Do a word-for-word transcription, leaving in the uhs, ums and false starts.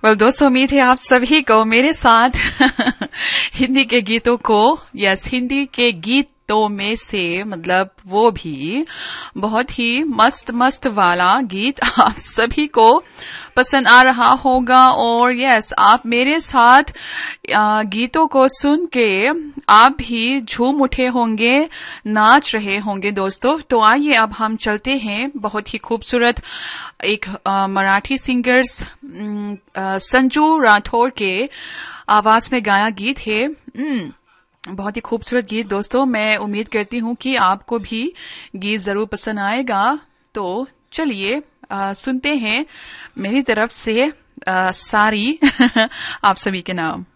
Well दोस्तों, उम्मीद है आप सभी को मेरे साथ हिंदी के गीतों को, यस हिंदी के गीतों में से मतलब वो भी बहुत ही मस्त मस्त वाला गीत आप सभी को पसंद आ रहा होगा। और यस, आप मेरे साथ गीतों को सुन के आप भी झूम उठे होंगे, नाच रहे होंगे दोस्तों। तो आइए अब हम चलते हैं बहुत ही खूबसूरत एक आ, मराठी सिंगर्स आ, संजू राठौर के आवाज में गाया गीत है। बहुत ही खूबसूरत गीत दोस्तों। मैं उम्मीद करती हूँ कि आपको भी गीत जरूर पसंद आएगा। तो चलिए सुनते हैं मेरी तरफ से आ, सारी आप सभी के नाम।